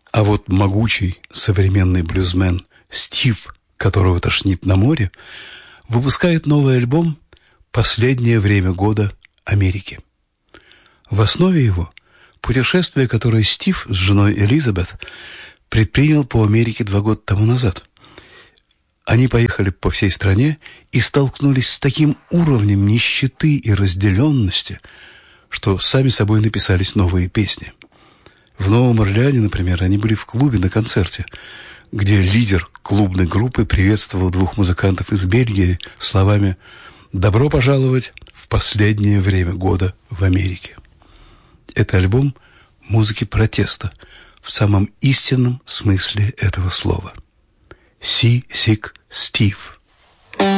А вот могучий современный блюзмен Стив, которого тошнит на море, выпускает новый альбом «Последнее время года Америки». В основе его путешествие, которое Стив с женой Элизабет предпринял по Америке 2 года тому назад. Они поехали по всей стране и столкнулись с таким уровнем нищеты и разделенности, что сами собой написались новые песни. В Новом Орлеане, например, они были в клубе на концерте, где лидер клубной группы приветствовал 2 музыкантов из Бельгии словами «Добро пожаловать в последнее время года в Америке». Это альбом музыки протеста в самом истинном смысле этого слова. Sea Sick Steve.